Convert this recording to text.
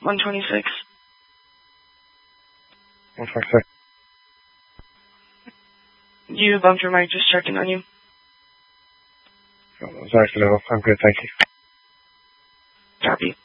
126. 126. You bumped your mic, just checking on you. Sorry for that. I'm good, thank you. Copy.